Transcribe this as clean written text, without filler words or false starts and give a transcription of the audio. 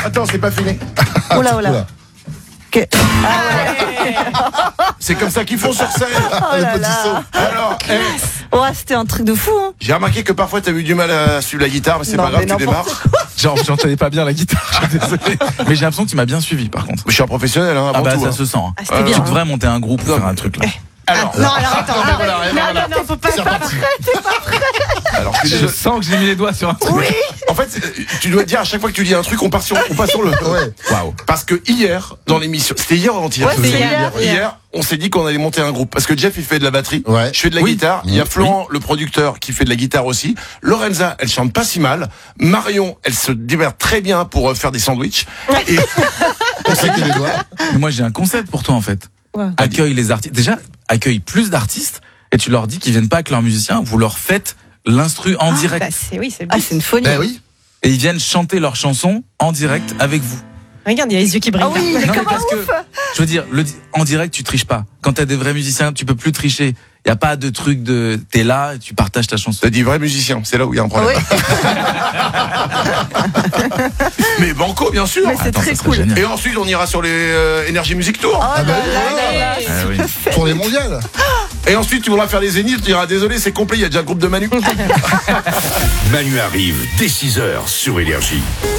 attends, c'est pas fini. Oh là, oh là. C'est comme ça qu'ils font sur scène. Oh là là. Alors, Ouais, c'était un truc de fou, hein. j'ai remarqué que parfois t'as eu du mal à suivre la guitare, mais c'est Non, pas grave, mais tu démarres. Genre, j'entendais pas bien la guitare, je suis désolé. Mais j'ai l'impression que tu m'as bien suivi, par contre. Je suis un professionnel, hein, avant Ah bah, tout. ça hein. se sent. Hein. Ah, c'était bien. Tu devrais monter un groupe pour faire un truc là. Alors, Non, alors attends, Non, faut pas. alors, Je sens que j'ai mis les doigts sur un truc. Oui. en fait, tu dois te dire à chaque fois que tu dis un truc, on passe sur le. Ouais. Waouh. Parce que hier, dans l'émission, c'était hier ou avant-hier? Ouais, c'était hier. Hier, on s'est dit qu'on allait monter un groupe. Parce que Jeff, il fait de la batterie. Ouais. Je fais de la guitare. Il y a Florent, le producteur, qui fait de la guitare aussi. Lorenza, elle chante pas si mal. Marion, elle se démerde très bien pour faire des sandwichs. Et On sait qu'il les doigts. Mais moi, j'ai un concept pour toi, en fait. Ouais. Accueille les artistes. Déjà, accueille plus d'artistes et tu leur dis qu'ils viennent pas avec leurs musiciens. Vous leur faites l'instru en direct. Bah, c'est Ah, c'est une folie. Ben oui. Et ils viennent chanter leurs chansons en direct avec vous. Regarde, il y a les yeux qui brillent. Ah oui, mais Non, mais comme parce un que, ouf. je veux dire, en direct, tu triches pas. Quand t'as des vrais musiciens, tu peux plus tricher. Y a pas de truc de, t'es là, et tu partages ta chanson. t'as dit vrai musicien, c'est là où il y a un Ah problème. oui, Mais banco, bien sûr. mais c'est Attends, très ça serait cool. génial. Et ensuite, on ira sur les Energy Music Tour. Oh là bah là oui, là là. Ah oui. Pour les mondiales. Et ensuite, tu voudras faire les zéniths, tu diras désolé, c'est complet, il y a déjà le groupe de Manu. Manu arrive dès 6h sur Énergie.